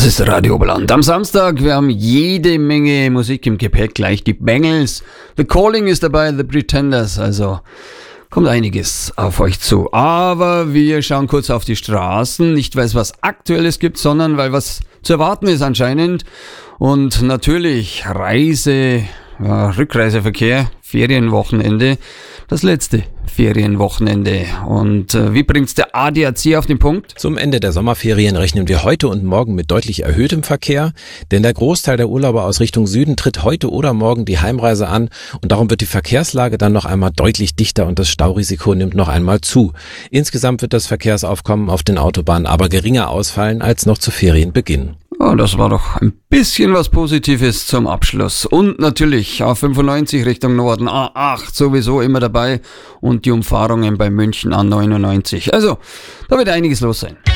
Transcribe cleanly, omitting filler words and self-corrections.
Das ist Radio Oberland. Am Samstag, wir haben jede Menge Musik im Gepäck. Gleich die Bangles. The Calling ist dabei, The Pretenders. Also kommt einiges auf euch zu. Aber wir schauen kurz auf die Straßen. Nicht, weil es was Aktuelles gibt, sondern weil was zu erwarten ist anscheinend. Und natürlich Rückreiseverkehr, Ferienwochenende. Das letzte Ferienwochenende. Und wie bringt's der ADAC auf den Punkt? Zum Ende der Sommerferien rechnen wir heute und morgen mit deutlich erhöhtem Verkehr, denn der Großteil der Urlauber aus Richtung Süden tritt heute oder morgen die Heimreise an und darum wird die Verkehrslage dann noch einmal deutlich dichter und das Staurisiko nimmt noch einmal zu. Insgesamt wird das Verkehrsaufkommen auf den Autobahnen aber geringer ausfallen als noch zu Ferienbeginn. Oh, das war doch ein bisschen was Positives zum Abschluss. Und natürlich A95 Richtung Norden, A8 sowieso immer dabei und die Umfahrungen bei München A99. Also, da wird einiges los sein.